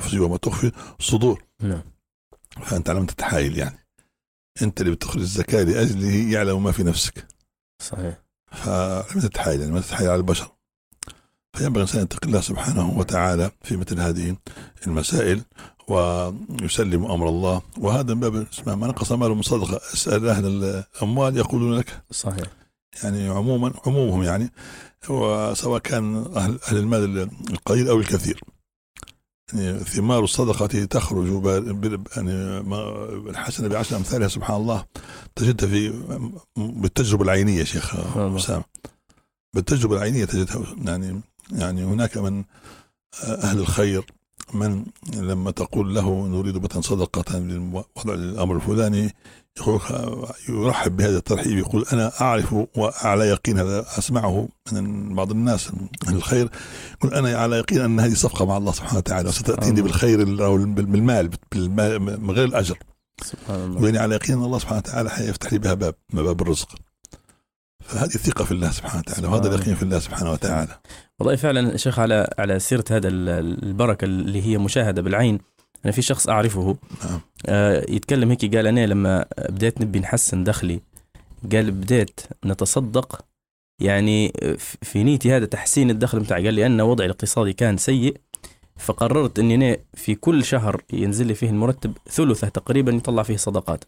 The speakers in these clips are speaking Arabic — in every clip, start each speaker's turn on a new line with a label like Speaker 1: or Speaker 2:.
Speaker 1: النفس وما تخفي الصدور.
Speaker 2: نعم.
Speaker 1: فأنت لم تتحايل، يعني أنت اللي بتخرج الزكاة لأجله يعلم ما في نفسك.
Speaker 2: صحيح.
Speaker 1: فلم تتحايل، يعني ما تتحايل على البشر. فينبغي الإنسان يتقي الله سبحانه وتعالى في مثل هذه المسائل ويسلم أمر الله. وهذا من باب اسمه ما نقص ماله من صدقة. اسأل أهل الأموال يقولون لك.
Speaker 2: صحيح.
Speaker 1: يعني عمومهم، يعني وسواء كان أهل المال القليل أو الكثير، يعني ثمار الصدقة تخرج يعني الحسنة بعشر أمثالها سبحان الله. تجدها بالتجربة العينية شيخ أسامة، بالتجربة العينية تجدها. يعني هناك من أهل الخير من لما تقول له نريد مثلا صدقة لوضع الأمر الفلاني يقول يرحب بهذا الترحيب، يقول أنا أعرف وعلى يقين، هذا أسمعه من بعض الناس أهل الخير، يقول أنا على يقين أن هذه صفقة مع الله سبحانه وتعالى وستأتيني بالخير أو بالمال من غير الأجر.
Speaker 2: سبحان الله.
Speaker 1: وأنا على يقين أن الله سبحانه وتعالى حيفتح لي بها باب الرزق. فهذه الثقة في الله سبحانه وتعالى، وهذا اليقين في الله سبحانه وتعالى.
Speaker 2: والله فعلا شيخ، على سيرة هذا البركة اللي هي مشاهدة بالعين. أنا في شخص أعرفه يتكلم هيك، قال أنا لما بديت نبي نحسن دخلي، قال بديت نتصدق يعني في نيتي هذا تحسين الدخل متاعي. قال لي أن وضعي الاقتصادي كان سيء، فقررت أني أنا في كل شهر ينزل لي فيه المرتب ثلثه تقريبا يطلع فيه صدقات.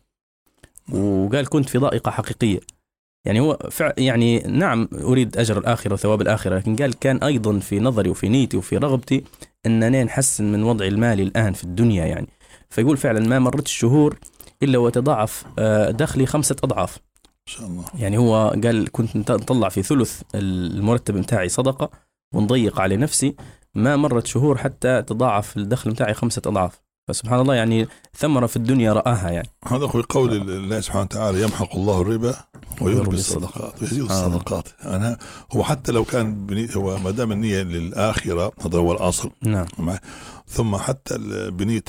Speaker 2: وقال كنت في ضائقة حقيقية. يعني هو يعني نعم أريد أجر الآخرة وثواب الآخرة، لكن قال كان أيضا في نظري وفي نيتي وفي رغبتي أنني نحسن من وضعي المالي الآن في الدنيا يعني. فيقول فعلا ما مرت الشهور إلا وتضاعف دخلي 5 أضعاف
Speaker 1: إن شاء الله.
Speaker 2: يعني هو قال كنت نطلع في ثلث المرتب متاعي صدقة ونضيق على نفسي، ما مرت شهور حتى تضاعف الدخل متاعي 5 أضعاف. فسبحان الله، يعني ثمرة في الدنيا رآها يعني.
Speaker 1: هذا هو قول الله سبحانه وتعالى يمحق الله الربا ويربي الصدقات ويزيد الصدقات. هو حتى لو كان هو ما دام النية للآخرة، هذا هو الأصل.
Speaker 2: نعم.
Speaker 1: ثم حتى بنية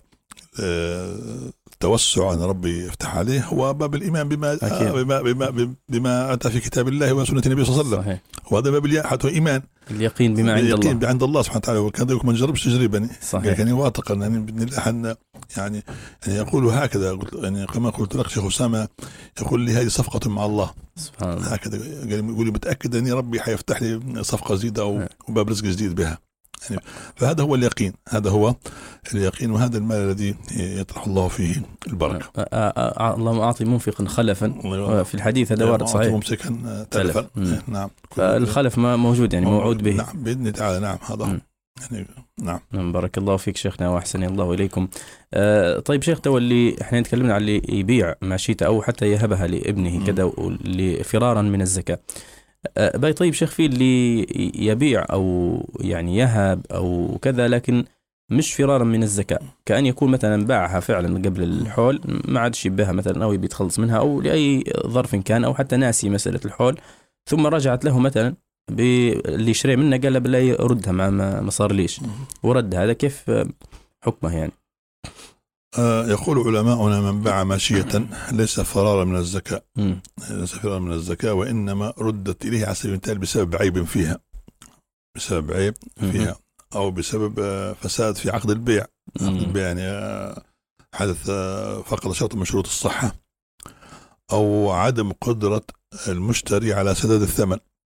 Speaker 1: التوسع أن ربي يفتح عليه، هو باب الإيمان بما أتى في كتاب الله وسنة النبي صلى الله عليه وسلم. وهذا باب حتى إيمان
Speaker 2: اليقين بما عند الله،
Speaker 1: عند الله سبحانه وتعالى. وكان يقول من جربش تجربني.
Speaker 2: صحيح.
Speaker 1: كان يواثق يعني بإذن الله يعني يقول هكذا. يعني كما قلت لك شيخ أسامة، يقول لي هذه صفقة مع الله.
Speaker 2: سبحان الله.
Speaker 1: هكذا يقول لي متأكد أن ربي حيفتح لي صفقة جديدة أو باب رزق جديد بها. يعني فهذا هو اليقين، هذا هو اليقين، وهذا المال الذي يطرح الله فيه البركة.
Speaker 2: اللهم أعطي منفقا خلفا، في الحديث هذا وارد صحيح.
Speaker 1: ممسكا تلفا. نعم.
Speaker 2: الخلف ما موجود يعني موعود به.
Speaker 1: نعم بإذن الله تعالى. نعم هذا يعني.
Speaker 2: نعم. بارك الله فيك شيخنا وأحسن الله إليكم. طيب شيخ، تو اللي احنا تكلمنا على اللي يبيع ماشيته أو حتى يهبها لابنه كذا فرارا من الزكاة. طيب شيخ، في اللي يبيع أو يعني يهب أو كذا لكن مش فرارا من الزكاة، كأن يكون مثلا باعها فعلا قبل الحول، ما عادش يبيعها مثلا أو يتخلص منها أو لأي ظرف كان، أو حتى ناسي مسألة الحول، ثم رجعت له مثلا اللي يشتري منه قال له بالله يردها ما صار ليش ورد. هذا كيف حكمه يعني؟
Speaker 1: يقول علماؤنا من باع ماشية ليس فرارا من الزكاة، ليس فرارا من الزكاة، وإنما ردت إليه على سبيل المثال بسبب عيب فيها، بسبب عيب فيها أو بسبب فساد في عقد البيع. عقد البيع يعني حدث فقد شرط من شروط الصحة أو عدم قدرة المشتري على سداد الثمن،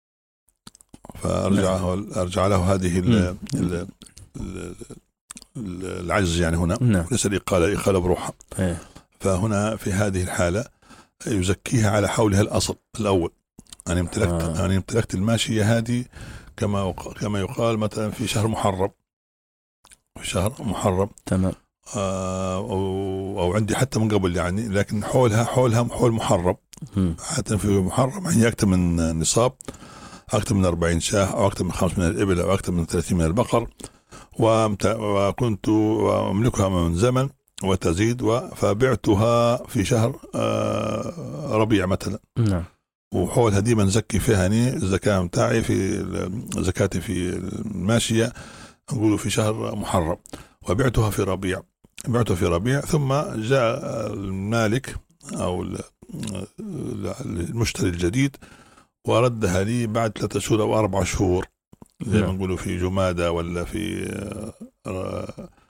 Speaker 1: فأرجع له هذه العجز يعني هنا. ليس الإقالة بروحها. فهنا في هذه الحالة يزكيها على حولها الأصل الأول. أنا امتلكت الماشية هذه كما يقال مثلا في شهر محرم،
Speaker 2: تمام.
Speaker 1: أو عندي حتى من قبل يعني، لكن حولها حول محرم. حتى في محرم يعني أكثر من نصاب، أكثر من 40 شاة أو أكثر من 5 من الإبل أو أكثر من 30 من البقر، وكنت أملكها من زمن وتزيد، فبعتها في شهر ربيع مثلا.
Speaker 2: نعم.
Speaker 1: وحولها ديما نزكي فيها الزكاة متاعي في زكاتي في الماشية، نقول في شهر محرم، وبعتها في ربيع. ثم جاء المالك أو المشتري الجديد وردها لي بعد 3 شهور أو 4 شهور، زي ما نقولوا في جمادة ولا في